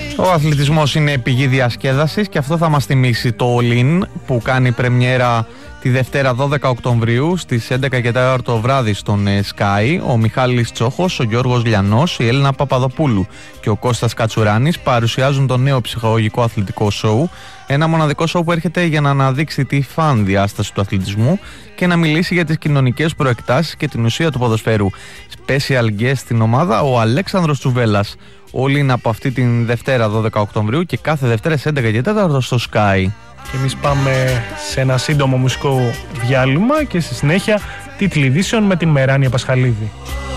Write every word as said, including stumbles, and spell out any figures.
Ο αθλητισμός είναι πηγή διασκέδασης και αυτό θα μας θυμίσει το All In που κάνει πρεμιέρα τη Δευτέρα δώδεκα Οκτωβρίου στις έντεκα και τέσσερα το βράδυ στον Sky. Ο Μιχάλης Τσόχος, ο Γιώργος Λιανός, η Έλληνα Παπαδοπούλου και ο Κώστας Κατσουράνης παρουσιάζουν το νέο ψυχολογικό αθλητικό σοου. Ένα μοναδικό σοου που έρχεται για να αναδείξει τη φαν διάσταση του αθλητισμού και να μιλήσει για τις κοινωνικές προεκτάσεις και την ουσία του ποδοσφαίρου. Special guest στην ομάδα ο Αλέξανδρος Τσουβέλλας. Όλοι είναι από αυτή την Δευτέρα δώδεκα Οκτωβρίου και κάθε Δευτέρα στις έντεκα και τέσσερα στο Sky. Και εμείς πάμε σε ένα σύντομο μουσικό διάλειμμα και στη συνέχεια τίτλοι ειδήσεων με την Μεράνια Πασχαλίδη.